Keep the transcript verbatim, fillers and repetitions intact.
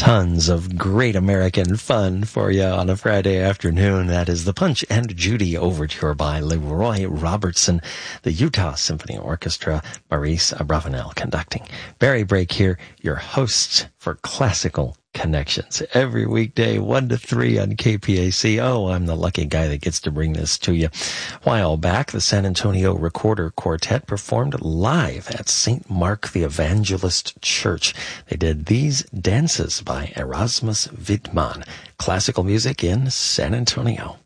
Tons of great American fun for you on a Friday afternoon. That is the Punch and Judy Overture by Leroy Robertson, the Utah Symphony Orchestra, Maurice Abravanel conducting. Barry Brake here, your host for Classical Connections. Every weekday, one to three on K P A C. Oh, I'm the lucky guy that gets to bring this to you. A while back, the San Antonio Recorder Quartet performed live at Saint Mark the Evangelist Church. They did These Dances by Erasmus Wittmann. Classical music in San Antonio.